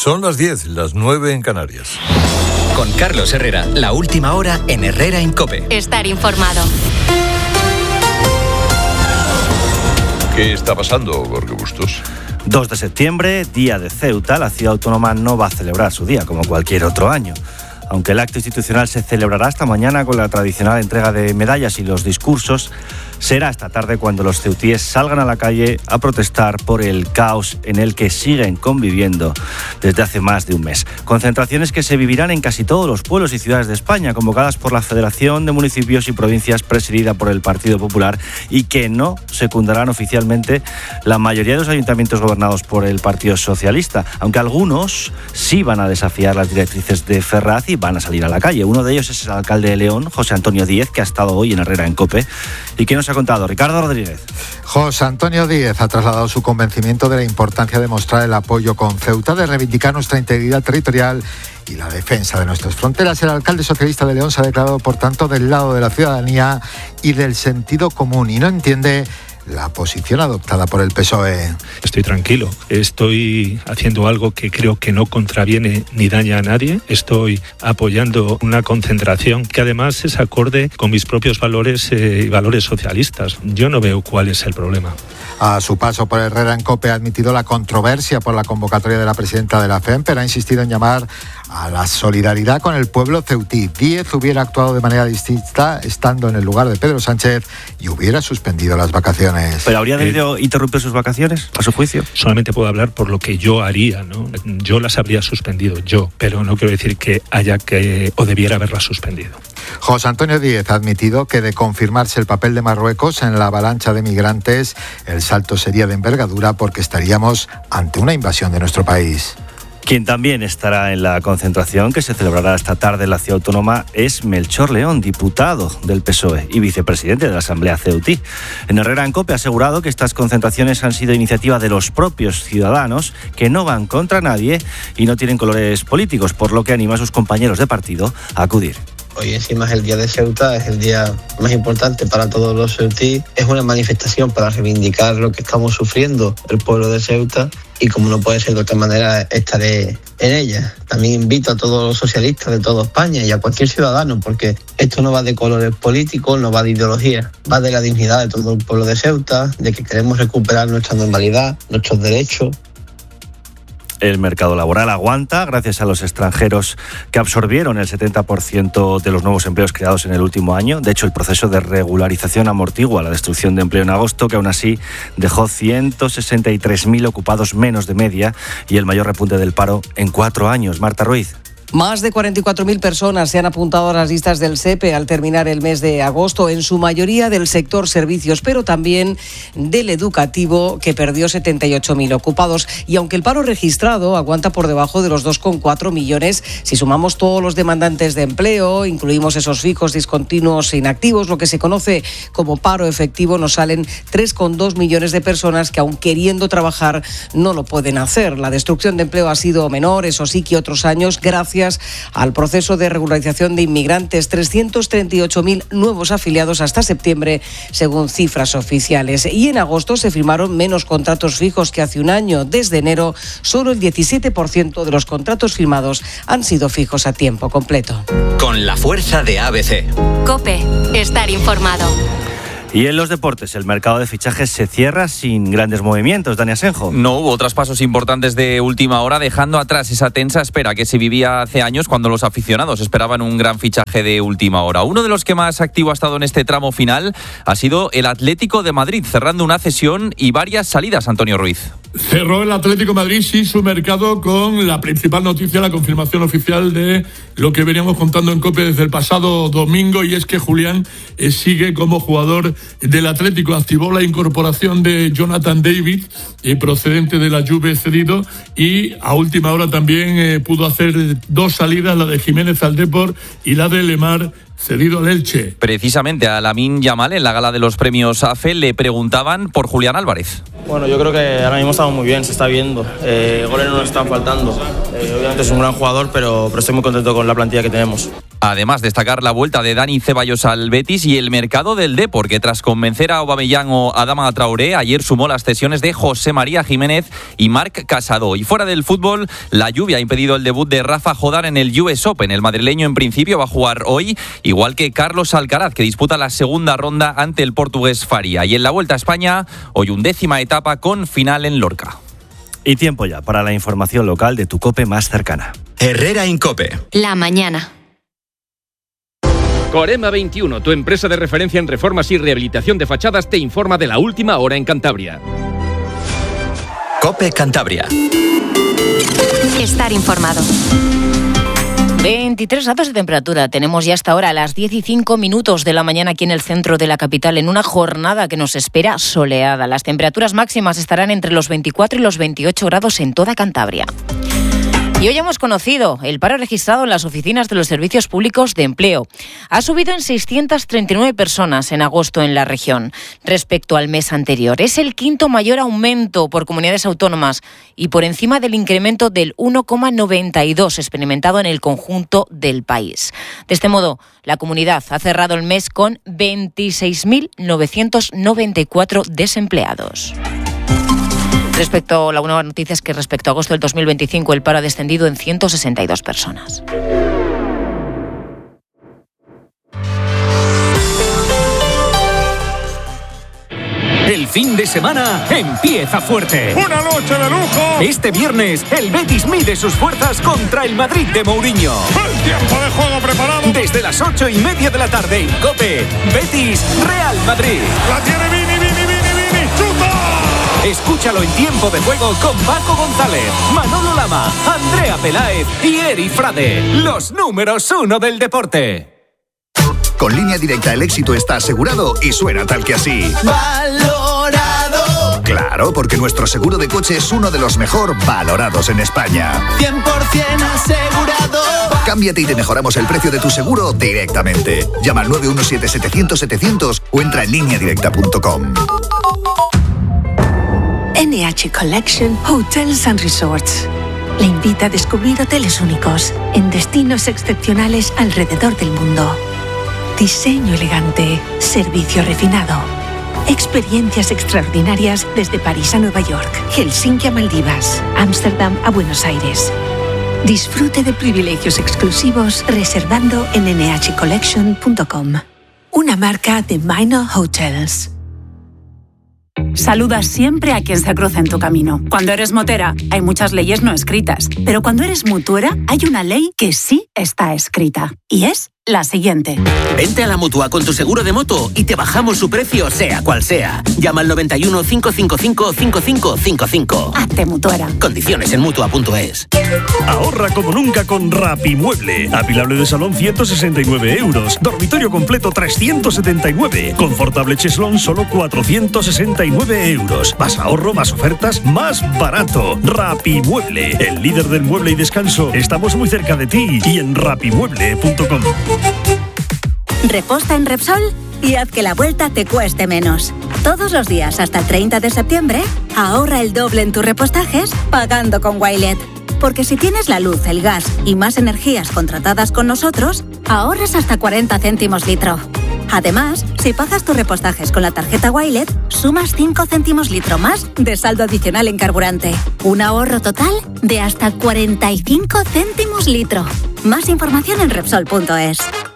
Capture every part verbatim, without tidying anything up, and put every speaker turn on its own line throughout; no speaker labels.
Son las diez, las nueve en Canarias.
Con Carlos Herrera, la última hora en Herrera en COPE.
Estar informado.
¿Qué está pasando, Jorge Bustos?
dos de septiembre, día de Ceuta. La ciudad autónoma no va a celebrar su día como cualquier otro año. Aunque el acto institucional se celebrará esta mañana con la tradicional entrega de medallas y los discursos, será esta tarde cuando los ceutíes salgan a la calle a protestar por el caos en el que siguen conviviendo desde hace más de un mes. Concentraciones que se vivirán en casi todos los pueblos y ciudades de España, convocadas por la Federación de Municipios y Provincias presidida por el Partido Popular, y que no secundarán oficialmente la mayoría de los ayuntamientos gobernados por el Partido Socialista, aunque algunos sí van a desafiar las directrices de Ferraz y van a salir a la calle. Uno de ellos es el alcalde de León, José Antonio Díez, que ha estado hoy en Herrera en COPE y que nos ha contado Ricardo Rodríguez.
José Antonio Díez ha trasladado su convencimiento de la importancia de mostrar el apoyo con Ceuta, de reivindicar nuestra integridad territorial y la defensa de nuestras fronteras. El alcalde socialista de León se ha declarado, por tanto, del lado de la ciudadanía y del sentido común, y no entiende la posición adoptada por el P S O E.
Estoy tranquilo, estoy haciendo algo que creo que no contraviene ni daña a nadie. Estoy apoyando una concentración que además es acorde con mis propios valores y eh, valores socialistas. Yo no veo cuál es el problema.
A su paso por Herrera en COPE ha admitido la controversia por la convocatoria de la presidenta de la F E M, pero ha insistido en llamar a la solidaridad con el pueblo ceutí. Díez hubiera actuado de manera distinta estando en el lugar de Pedro Sánchez y hubiera suspendido las vacaciones.
¿Pero habría debido eh, interrumpir sus vacaciones, a su juicio?
Solamente puedo hablar por lo que yo haría, ¿no? Yo las habría suspendido, yo, pero no quiero decir que haya que o debiera haberlas suspendido.
José Antonio Díez ha admitido que, de confirmarse el papel de Marruecos en la avalancha de migrantes, el salto sería de envergadura porque estaríamos ante una invasión de nuestro país.
Quien también estará en la concentración que se celebrará esta tarde en la ciudad autónoma es Melchor León, diputado del P S O E y vicepresidente de la Asamblea Ceutí. En Herrera en COPE ha asegurado que estas concentraciones han sido iniciativa de los propios ciudadanos, que no van contra nadie y no tienen colores políticos, por lo que anima a sus compañeros de partido a acudir.
Hoy encima es el día de Ceuta, es el día más importante para todos los ceutíes. Es una manifestación para reivindicar lo que estamos sufriendo el pueblo de Ceuta, y como no puede ser de otra manera, estaré en ella. También invito a todos los socialistas de toda España y a cualquier ciudadano, porque esto no va de colores políticos, no va de ideología, va de la dignidad de todo el pueblo de Ceuta, de que queremos recuperar nuestra normalidad, nuestros derechos.
El mercado laboral aguanta gracias a los extranjeros que absorbieron el setenta por ciento de los nuevos empleos creados en el último año. De hecho, el proceso de regularización amortigua la destrucción de empleo en agosto, que aún así dejó ciento sesenta y tres mil ocupados menos de media y el mayor repunte del paro en cuatro años. Marta Ruiz.
Más de cuarenta y cuatro mil personas se han apuntado a las listas del S E P E al terminar el mes de agosto, en su mayoría del sector servicios, pero también del educativo, que perdió setenta y ocho mil ocupados. Y aunque el paro registrado aguanta por debajo de los dos coma cuatro millones, si sumamos todos los demandantes de empleo, incluimos esos fijos, discontinuos e inactivos, lo que se conoce como paro efectivo, nos salen tres coma dos millones de personas que, aun queriendo trabajar, no lo pueden hacer. La destrucción de empleo ha sido menor, eso sí, que otros años, gracias al proceso de regularización de inmigrantes. trescientos treinta y ocho mil nuevos afiliados hasta septiembre, según cifras oficiales. Y en agosto se firmaron menos contratos fijos que hace un año. Desde enero, solo el diecisiete por ciento de los contratos firmados han sido fijos a tiempo completo.
Con la fuerza de A B C.
COPE, estar informado.
Y en los deportes, el mercado de fichajes se cierra sin grandes movimientos. Dani Asenjo.
No hubo traspasos importantes de última hora, dejando atrás esa tensa espera que se vivía hace años cuando los aficionados esperaban un gran fichaje de última hora. Uno de los que más activo ha estado en este tramo final ha sido el Atlético de Madrid, cerrando una cesión y varias salidas, Antonio Ruiz.
Cerró el Atlético de Madrid, sí, su mercado con la principal noticia, la confirmación oficial de lo que veníamos contando en COPE desde el pasado domingo, y es que Julián eh, sigue como jugador del Atlético. Activó la incorporación de Jonathan David, eh, procedente de la Juve cedido, y a última hora también eh, pudo hacer dos salidas, la de Jiménez al Depor y la de Lemar, cedido al Elche.
Precisamente a Lamine Yamal, en la gala de los premios A F E, le preguntaban por Julián Álvarez.
Bueno, yo creo que ahora mismo estamos muy bien, se está viendo. Eh, goles no nos están faltando. Eh, obviamente es un gran jugador, pero, pero estoy muy contento con la plantilla que tenemos.
Además, destacar la vuelta de Dani Ceballos al Betis y el mercado del Depor, que tras convencer a Aubameyang o Adama Traoré, ayer sumó las cesiones de José María Jiménez y Marc Casado. Y fuera del fútbol, la lluvia ha impedido el debut de Rafa Jodar en el U S Open. El madrileño en principio va a jugar hoy, igual que Carlos Alcaraz, que disputa la segunda ronda ante el portugués Faria. Y en la Vuelta a España, hoy undécima etapa con final en Lorca.
Y tiempo ya para la información local de tu COPE más cercana.
Herrera Incope.
La mañana.
Corema veintiuno, tu empresa de referencia en reformas y rehabilitación de fachadas, te informa de la última hora en Cantabria.
COPE Cantabria.
Estar informado.
veintitrés grados de temperatura. Tenemos ya hasta ahora a las diez y cinco minutos de la mañana aquí en el centro de la capital, en una jornada que nos espera soleada. Las temperaturas máximas estarán entre los veinticuatro y los veintiocho grados en toda Cantabria. Y hoy hemos conocido el paro registrado en las oficinas de los servicios públicos de empleo. Ha subido en seiscientas treinta y nueve personas en agosto en la región respecto al mes anterior. Es el quinto mayor aumento por comunidades autónomas y por encima del incremento del uno coma noventa y dos experimentado en el conjunto del país. De este modo, la comunidad ha cerrado el mes con veintiséis mil novecientos noventa y cuatro desempleados. Respecto, la buena noticia es que respecto a agosto del dos mil veinticinco el paro ha descendido en ciento sesenta y dos personas.
El fin de semana empieza fuerte.
¡Una noche de lujo!
Este viernes, el Betis mide sus fuerzas contra el Madrid de Mourinho.
¡El tiempo de juego preparado!
Desde las ocho y media de la tarde en COPE, Betis Real Madrid.
¡La tiene Vini, Vini, Vini, Vini! ¡Chuta!
Escúchalo en tiempo de juego con Paco González, Manolo Lama, Andrea Peláez y Eri Frade. Los números uno del deporte.
Con Línea Directa el éxito está asegurado y suena tal que así.
¡Valorado!
Claro, porque nuestro seguro de coche es uno de los mejor valorados en España.
cien por ciento asegurado.
Cámbiate y te mejoramos el precio de tu seguro directamente. Llama al nueve uno siete, setecientos, setecientos o entra en línea directa punto com.
N H Collection Hotels and Resorts le invita a descubrir hoteles únicos en destinos excepcionales alrededor del mundo. Diseño elegante, servicio refinado, experiencias extraordinarias desde París a Nueva York, Helsinki a Maldivas, Ámsterdam a Buenos Aires. Disfrute de privilegios exclusivos reservando en N H collection punto com. Una marca de Minor Hotels.
Saludas siempre a quien se cruza en tu camino. Cuando eres motera, hay muchas leyes no escritas. Pero cuando eres mutuera, hay una ley que sí está escrita. Y es la siguiente.
Vente a la Mutua con tu seguro de moto y te bajamos su precio, sea cual sea. Llama al noventa y uno, cinco cinco cinco, cinco cinco cinco cinco.
Hazte mutuera.
Condiciones en Mutua punto es.
Ahorra como nunca con Rapimueble. Apilable de salón ciento sesenta y nueve euros. Dormitorio completo trescientos setenta y nueve. Confortable cheslón solo cuatrocientos sesenta y nueve euros. Más ahorro, más ofertas, más barato. Rapimueble. El líder del mueble y descanso. Estamos muy cerca de ti y en rapimueble punto com.
Reposta en Repsol y haz que la vuelta te cueste menos. Todos los días hasta el treinta de septiembre, ahorra el doble en tus repostajes pagando con Wilet. Porque si tienes la luz, el gas y más energías contratadas con nosotros, ahorras hasta cuarenta céntimos litro. Además, si pagas tus repostajes con la tarjeta Wilet, sumas cinco céntimos litro más de saldo adicional en carburante. Un ahorro total de hasta cuarenta y cinco céntimos litro. Más información en Repsol punto es.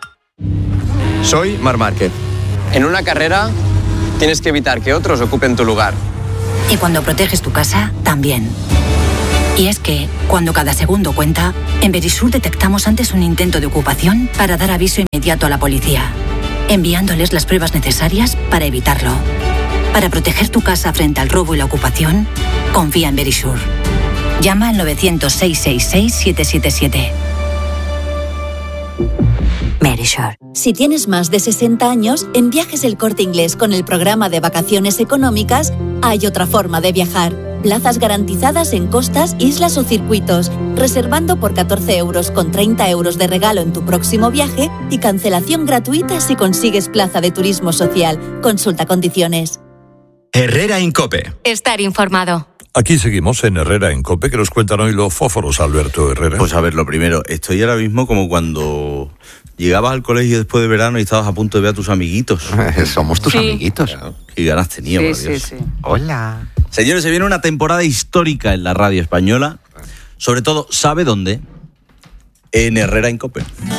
Soy Marc Márquez. En una carrera tienes que evitar que otros ocupen tu lugar.
Y cuando proteges tu casa, también. Y es que, cuando cada segundo cuenta, en Verisur detectamos antes un intento de ocupación para dar aviso inmediato a la policía, enviándoles las pruebas necesarias para evitarlo. Para proteger tu casa frente al robo y la ocupación, confía en Verisur. Llama al novecientos, seiscientos sesenta y seis, setecientos setenta y siete.
Verisur. Si tienes más de sesenta años, en Viajes El Corte Inglés con el programa de vacaciones económicas, hay otra forma de viajar. Plazas garantizadas en costas, islas o circuitos, reservando por catorce euros con treinta euros de regalo en tu próximo viaje y cancelación gratuita si consigues plaza de turismo social. Consulta condiciones.
Herrera Incope.
Estar informado.
Aquí seguimos en Herrera en COPE, que nos cuentan hoy los fósforos, Alberto Herrera.
Pues a ver, lo primero, estoy ahora mismo como cuando
Llegabas al colegio después de verano y estabas a punto de ver a tus amiguitos.
Somos tus
Sí.
amiguitos.
Claro, qué ganas teníamos.
Sí, sí, sí. Hola.
Señores, se viene una temporada histórica en la radio española. Sobre todo, ¿sabe dónde? En Herrera en Cope.